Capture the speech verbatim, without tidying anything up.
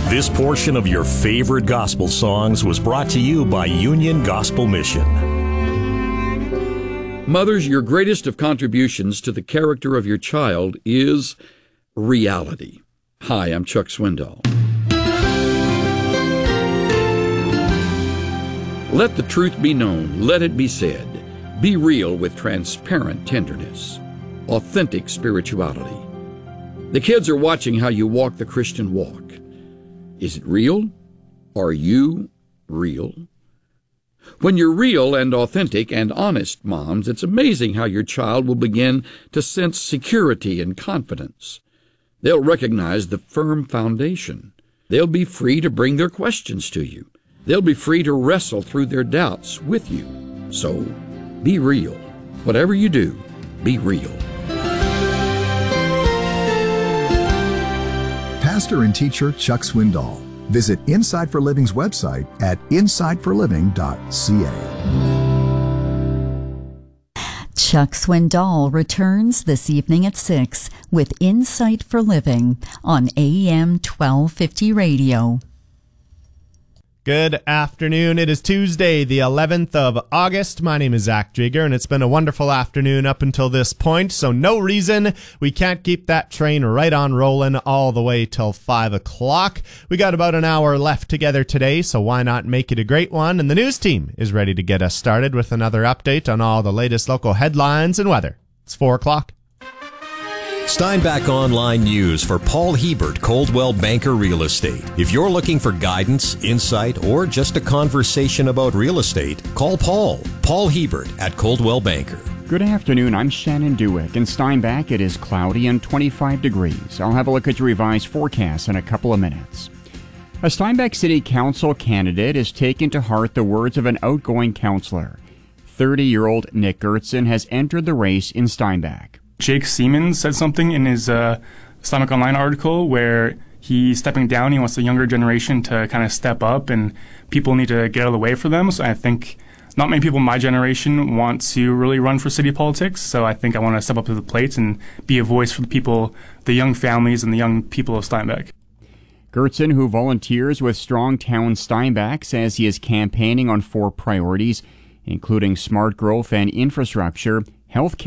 This portion of your favorite gospel songs was brought to you by Union Gospel Mission. Mothers, your greatest of contributions to the character of your child is reality. Hi, I'm Chuck Swindoll. Let the truth be known. Let it be said. Be real with transparent tenderness. Authentic spirituality. The kids are watching how you walk the Christian walk. Is it real? Are you real? When you're real and authentic and honest, moms, it's amazing how your child will begin to sense security and confidence. They'll recognize the firm foundation. They'll be free to bring their questions to you. They'll be free to wrestle through their doubts with you. So, be real. Whatever you do, be real. Pastor and teacher Chuck Swindoll. Visit Inside for Living's website at inside for living dot c a. Chuck Swindoll returns this evening at six with Insight for Living on A M twelve fifty Radio. Good afternoon. It is Tuesday, the eleventh of August. My name is Zach Drieger, and it's been a wonderful afternoon up until this point, so no reason we can't keep that train right on rolling all the way till five o'clock. We got about an hour left together today, so why not make it a great one? And the news team is ready to get us started with another update on all the latest local headlines and weather. It's four o'clock. Steinbach Online News for Paul Hebert, Coldwell Banker Real Estate. If you're looking for guidance, insight, or just a conversation about real estate, call Paul. Paul Hebert at Coldwell Banker. Good afternoon, I'm Shannon Dewick. In Steinbach, it is cloudy and twenty-five degrees. I'll have a look at your revised forecast in a couple of minutes. A Steinbach City Council candidate has taken to heart the words of an outgoing councilor. thirty-year-old Nick Gertzen has entered the race in Steinbach. Jake Siemens said something in his uh, Steinbach Online article where he's stepping down. He wants the younger generation to kind of step up, and people need to get out of the way for them. So I think not many people in my generation want to really run for city politics. So I think I want to step up to the plate and be a voice for the people, the young families, and the young people of Steinbach. Gertzen, who volunteers with Strong Town Steinbach, says he is campaigning on four priorities, including smart growth and infrastructure, health care,